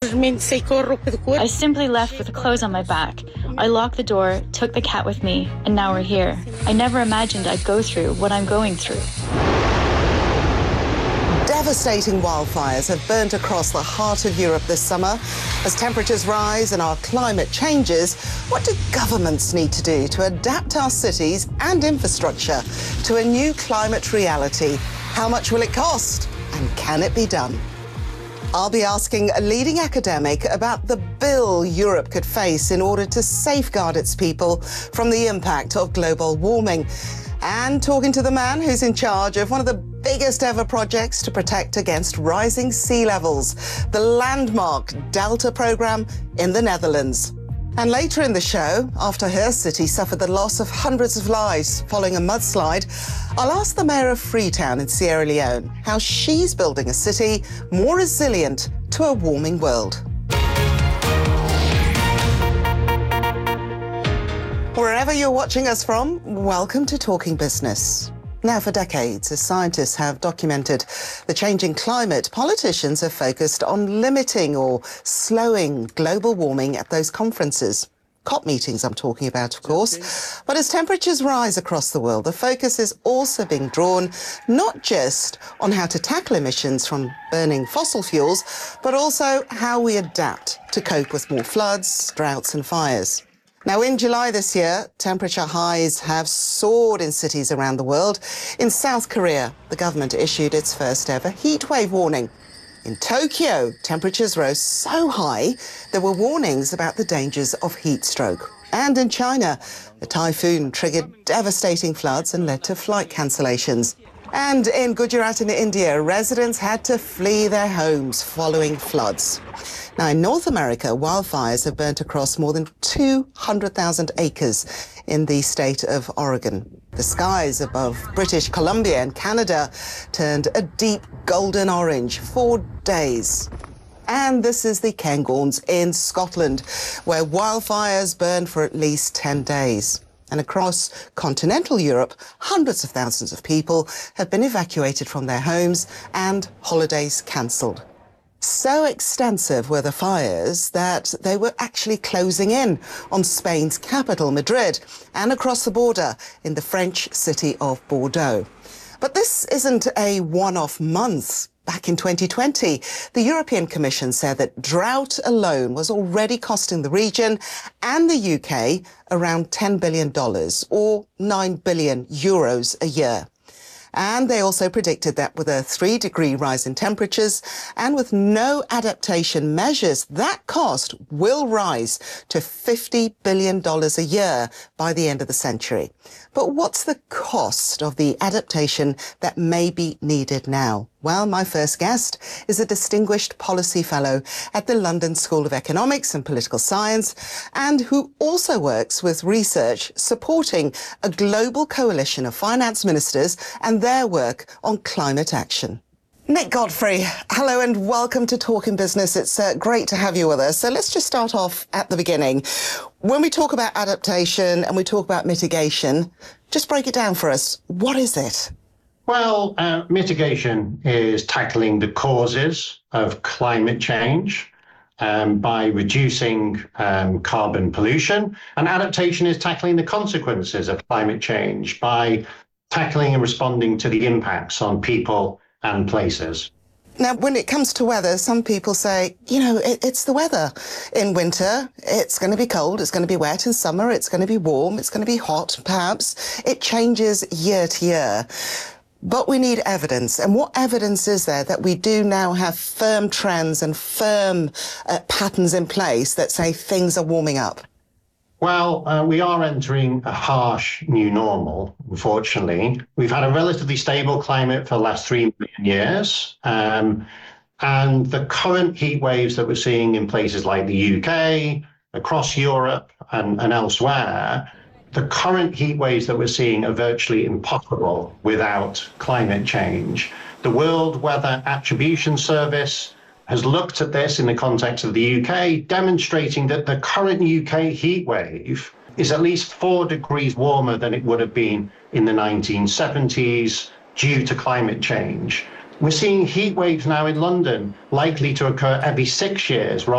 I simply left with the clothes on my back. I locked the door, took the cat with me, and now we're here. I never imagined I'd go through what I'm going through. Devastating wildfires have burnt across the heart of Europe this summer. As temperatures rise and our climate changes, what do governments need to do to adapt our cities and infrastructure to a new climate reality? How much will it cost? And can it be done? I'll be asking a leading academic about the bill Europe could face in order to safeguard its people from the impact of global warming, and talking to the man who's in charge of one of the biggest ever projects to protect against rising sea levels, the landmark Delta programme in the Netherlands. And later in the show, after her city suffered the loss of hundreds of lives following a mudslide, I'll ask the mayor of Freetown in Sierra Leone how she's building a city more resilient to a warming world. Wherever you're watching us from, welcome to Talking Business. Now, for decades, as scientists have documented the changing climate, politicians have focused on limiting or slowing global warming at those conferences. COP meetings I'm talking about, of course. But as temperatures rise across the world, the focus is also being drawn not just on how to tackle emissions from burning fossil fuels, but also how we adapt to cope with more floods, droughts and fires. Now, in July this year, temperature highs have soared in cities around the world. In South Korea, the government issued its first ever heatwave warning. In Tokyo, temperatures rose so high, there were warnings about the dangers of heat stroke. And in China, a typhoon triggered devastating floods and led to flight cancellations. And in Gujarat in India, residents had to flee their homes following floods. Now, in North America, wildfires have burnt across more than 200,000 acres in the state of Oregon. The skies above British Columbia and Canada turned a deep golden orange for days. And this is the Cairngorms in Scotland, where wildfires burned for at least 10 days. And across continental Europe, hundreds of thousands of people have been evacuated from their homes and holidays cancelled. So extensive were the fires that they were actually closing in on Spain's capital, Madrid, and across the border in the French city of Bordeaux. But this isn't a one-off month. Back in 2020, the European Commission said that drought alone was already costing the region and the UK around $10 billion or 9 billion euros a year. And they also predicted that with a 3-degree rise in temperatures and with no adaptation measures, that cost will rise to $50 billion a year by the end of the century. But what's the cost of the adaptation that may be needed now? Well, my first guest is a distinguished policy fellow at the London School of Economics and Political Science, and who also works with research supporting a global coalition of finance ministers and their work on climate action. Nick Godfrey, hello and welcome to Talking Business. It's great to have you with us. So let's just start off at the beginning. When we talk about adaptation and we talk about mitigation, just break it down for us. What is it? Well, mitigation is tackling the causes of climate change by reducing carbon pollution. And adaptation is tackling the consequences of climate change by tackling and responding to the impacts on people and places. Now, when it comes to weather, some people say, you know, it's the weather. In winter, it's going to be cold, it's going to be wet. In summer, it's going to be warm, it's going to be hot, perhaps. It changes year to year. But we need evidence. And what evidence is there that we do now have firm trends and firm patterns in place that say things are warming up? Well, we are entering a harsh new normal, unfortunately. We've had a relatively stable climate for the last 3 million years. And the current heat waves that we're seeing in places like the UK, across Europe and elsewhere, the current heat waves that we're seeing are virtually impossible without climate change. The World Weather Attribution Service has looked at this in the context of the UK, demonstrating that the current UK heat wave is at least 4 degrees warmer than it would have been in the 1970s due to climate change. We're seeing heat waves now in London likely to occur every 6 years